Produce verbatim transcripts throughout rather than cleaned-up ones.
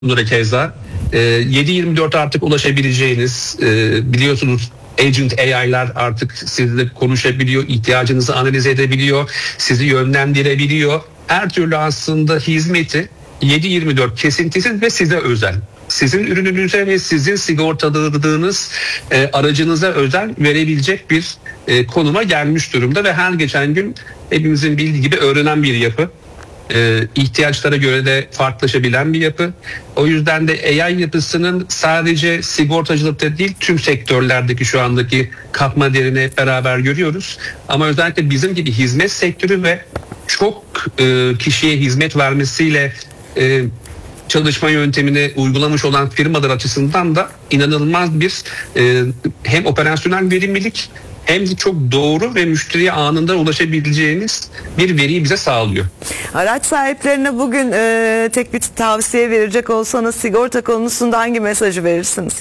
Bunlara keza e, yedi yirmi dört artık ulaşabileceğiniz, e, biliyorsunuz Agent A I'lar artık sizle konuşabiliyor, ihtiyacınızı analiz edebiliyor, sizi yönlendirebiliyor. Her türlü aslında hizmeti yedi yirmi dört kesintisiz ve size özel. Sizin ürününüze ve sizin sigortaladığınız e, aracınıza özel verebilecek bir e, konuma gelmiş durumda ve her geçen gün hepimizin bildiği gibi öğrenen bir yapı. Ee, ihtiyaçlara göre de farklılaşabilen bir yapı. O yüzden de A I yapısının sadece sigortacılıkta değil tüm sektörlerdeki şu andaki katma değerini hep beraber görüyoruz. Ama özellikle bizim gibi hizmet sektörü ve çok e, kişiye hizmet vermesiyle e, çalışma yöntemini uygulamış olan firmalar açısından da inanılmaz bir e, hem operasyonel verimlilik hem de çok doğru ve müşteriye anında ulaşabileceğiniz bir veriyi bize sağlıyor. Araç sahiplerine bugün e, tek bir tavsiye verecek olsanız sigorta konusunda hangi mesajı verirsiniz?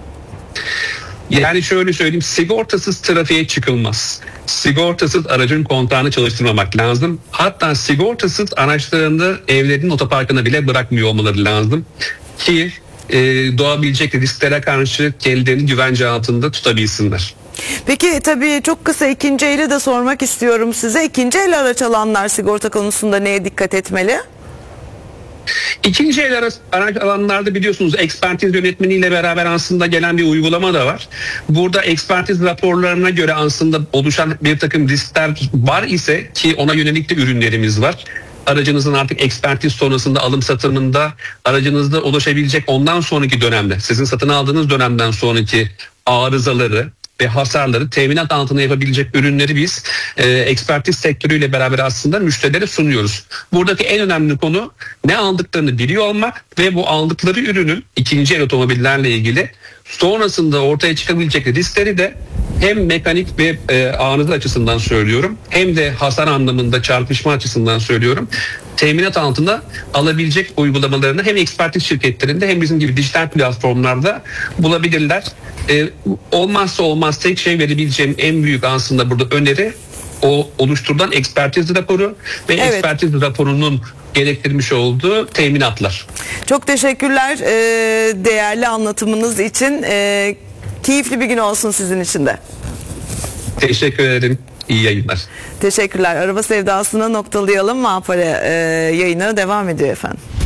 Yani şöyle söyleyeyim, sigortasız trafiğe çıkılmaz. Sigortasız aracın kontağını çalıştırmamak lazım. Hatta sigortasız araçlarını evlerinin otoparkına bile bırakmıyor olmaları lazım ki e, doğabilecek risklere karşı kendilerini güvence altında tutabilsinler. Peki tabii çok kısa ikinci eli de sormak istiyorum size. İkinci el araç alanlar sigorta konusunda neye dikkat etmeli? İkinci el araç, araç alanlarda biliyorsunuz ekspertiz yönetmeniyle beraber aslında gelen bir uygulama da var. Burada ekspertiz raporlarına göre aslında oluşan bir takım riskler var ise ki ona yönelik de ürünlerimiz var. Aracınızın artık ekspertiz sonrasında alım satımında aracınızda ulaşabilecek ondan sonraki dönemde sizin satın aldığınız dönemden sonraki arızaları ve hasarları teminat altına yapabilecek ürünleri biz e, ekspertiz sektörüyle beraber aslında müşterilere sunuyoruz. Buradaki en önemli konu ne aldıklarını biliyor olmak ve bu aldıkları ürünün ikinci el otomobillerle ilgili sonrasında ortaya çıkabilecek riskleri de hem mekanik ve e, arıza açısından söylüyorum hem de hasar anlamında çarpışma açısından söylüyorum. Teminat altında alabilecek uygulamalarını hem ekspertiz şirketlerinde hem bizim gibi dijital platformlarda bulabilirler. Ee, olmazsa olmaz tek şey verebileceğim en büyük aslında burada öneri o oluşturulan ekspertiz raporu ve evet. ekspertiz raporunun gerektirmiş olduğu teminatlar. Çok teşekkürler ee, değerli anlatımınız için. Ee, keyifli bir gün olsun sizin için de. Teşekkür ederim. İyi yayınlar. Teşekkürler. Araba sevdasına noktalayalım. Mapare e, yayını devam ediyor efendim.